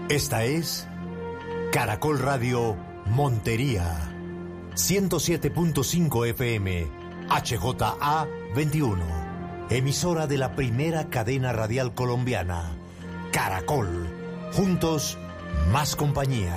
Esta es Caracol Radio Montería, 107.5 FM, HJA 21, emisora de la primera cadena radial colombiana, Caracol, juntos, más compañía.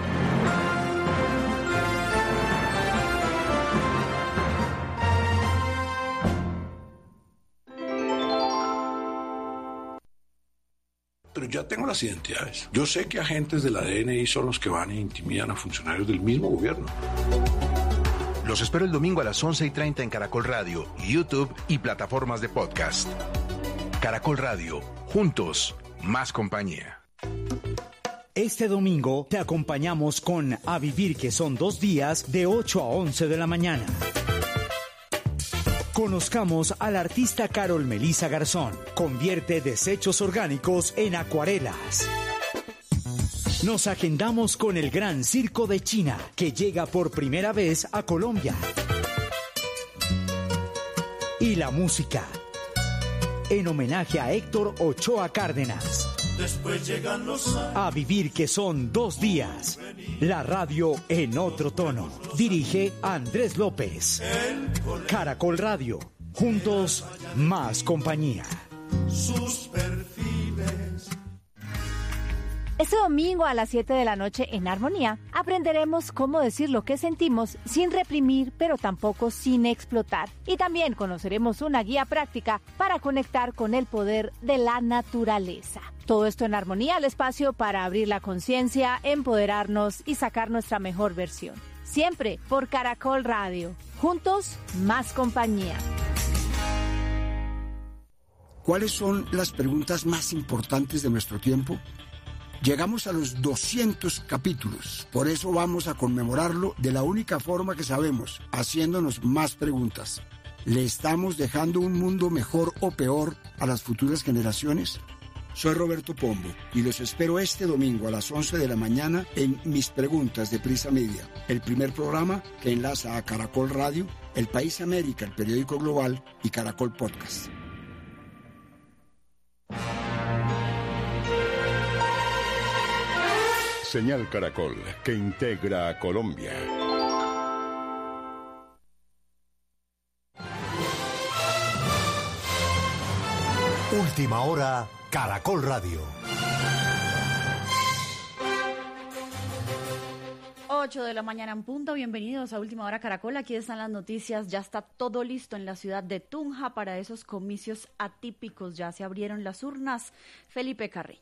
Pero ya tengo las identidades. Yo sé que agentes de la DNI son los que van e intimidan a funcionarios del mismo gobierno. Los espero el domingo a las 11:30 en Caracol Radio, YouTube y plataformas de podcast. Caracol Radio, juntos, más compañía. Este domingo te acompañamos con A Vivir, que son 2 días, de 8 a 11 de la mañana. Conozcamos a la artista Carol Melissa Garzón. Convierte desechos orgánicos en acuarelas. Nos agendamos con el Gran Circo de China, que llega por primera vez a Colombia. Y la música, en homenaje a Héctor Ochoa Cárdenas. Después llegan los años. A Vivir, que son 2 días. La radio en otro tono. Dirige Andrés López. Caracol Radio. Juntos, más compañía. Sus perfiles. Este domingo a las 7 de la noche en Armonía aprenderemos cómo decir lo que sentimos sin reprimir, pero tampoco sin explotar. Y también conoceremos una guía práctica para conectar con el poder de la naturaleza. Todo esto en Armonía, el espacio para abrir la conciencia, empoderarnos y sacar nuestra mejor versión. Siempre por Caracol Radio. Juntos, más compañía. ¿Cuáles son las preguntas más importantes de nuestro tiempo? Llegamos a los 200 capítulos, por eso vamos a conmemorarlo de la única forma que sabemos, haciéndonos más preguntas. ¿Le estamos dejando un mundo mejor o peor a las futuras generaciones? Soy Roberto Pombo y los espero este domingo a las 11 de la mañana en Mis Preguntas de Prisa Media, el primer programa que enlaza a Caracol Radio, El País América, el periódico global, y Caracol Podcast. Señal Caracol, que integra a Colombia. Última hora, Caracol Radio. 8 de la mañana en punto, bienvenidos a Última Hora Caracol, aquí están las noticias, ya está todo listo en la ciudad de Tunja para esos comicios atípicos, ya se abrieron las urnas. Felipe Carreño.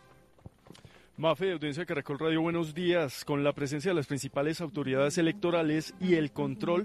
Mafe, de audiencia de Caracol Radio, buenos días. Con la presencia de las principales autoridades electorales y el control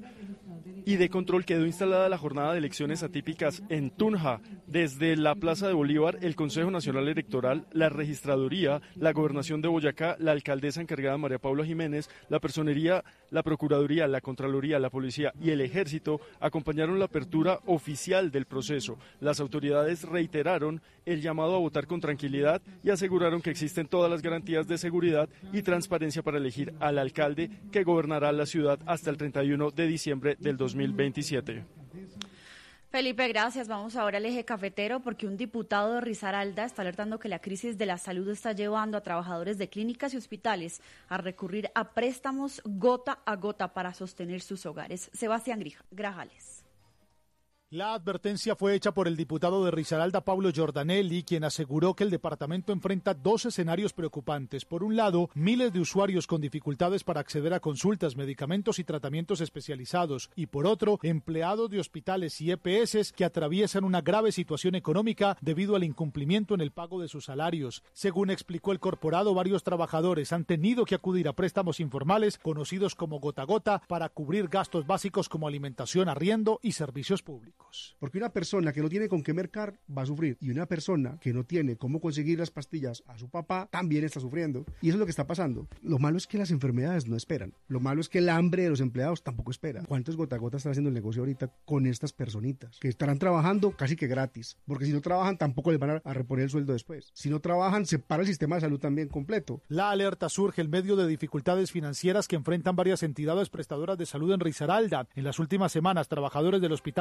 quedó instalada la jornada de elecciones atípicas en Tunja. Desde la Plaza de Bolívar, el Consejo Nacional Electoral, la Registraduría, la Gobernación de Boyacá, la alcaldesa encargada María Paula Jiménez, la Personería, la Procuraduría, la Contraloría, la Policía y el Ejército acompañaron la apertura oficial del proceso. Las autoridades reiteraron el llamado a votar con tranquilidad y aseguraron que existen todas las garantías de seguridad y transparencia para elegir al alcalde que gobernará la ciudad hasta el 31 de diciembre del 2027. Felipe, gracias. Vamos ahora al eje cafetero porque un diputado de Risaralda está alertando que la crisis de la salud está llevando a trabajadores de clínicas y hospitales a recurrir a préstamos gota a gota para sostener sus hogares. Sebastián Grajales. La advertencia fue hecha por el diputado de Risaralda, Pablo Giordanelli, quien aseguró que el departamento enfrenta 2 escenarios preocupantes. Por un lado, miles de usuarios con dificultades para acceder a consultas, medicamentos y tratamientos especializados. Y por otro, empleados de hospitales y EPS que atraviesan una grave situación económica debido al incumplimiento en el pago de sus salarios. Según explicó el corporado, varios trabajadores han tenido que acudir a préstamos informales, conocidos como gota a gota, para cubrir gastos básicos como alimentación, arriendo y servicios públicos. Porque una persona que no tiene con qué mercar va a sufrir, y una persona que no tiene cómo conseguir las pastillas a su papá también está sufriendo, y eso es lo que está pasando. Lo malo es que las enfermedades no esperan, lo malo es que el hambre de los empleados tampoco espera. ¿Cuántos gota a gota están haciendo el negocio ahorita con estas personitas que estarán trabajando casi que gratis? Porque si no trabajan tampoco les van a reponer el sueldo después. Si no trabajan se para el sistema de salud también completo. La alerta surge en medio de dificultades financieras que enfrentan varias entidades prestadoras de salud en Risaralda. En las últimas semanas, trabajadores del Hospital San Jorge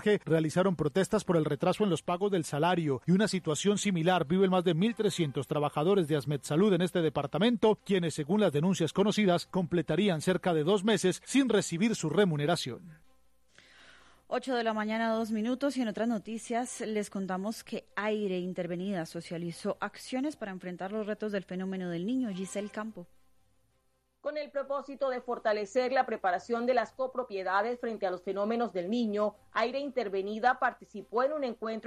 Jorge realizaron protestas por el retraso en los pagos del salario y una situación similar viven más de 1.300 trabajadores de Asmedsalud en este departamento, quienes según las denuncias conocidas completarían cerca de 2 meses sin recibir su remuneración. 8 de la mañana, 2 minutos, y en otras noticias les contamos que Aire Intervenida socializó acciones para enfrentar los retos del fenómeno del niño. Giselle Campo. Con el propósito de fortalecer la preparación de las copropiedades frente a los fenómenos del niño, Aire Intervenida participó en un encuentro